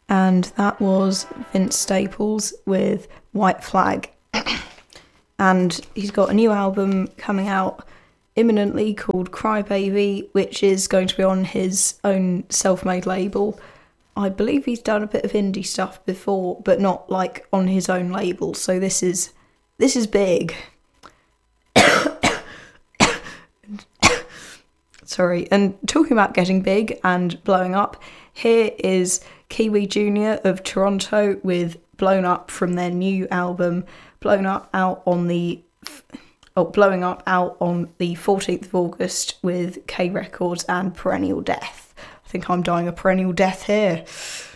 and that was Vince Staples with White Flag. And he's got a new album coming out imminently called Crybaby, which is going to be on his own self-made label. I believe he's done a bit of indie stuff before, but not like on his own label, so this is big. Sorry, and talking about getting big and blowing up, here is Kiwi Jr. of Toronto with Blown Up from their new album, Blowing Up out on the 14th of August with K Records and Perennial Death. I think I'm dying a perennial death here.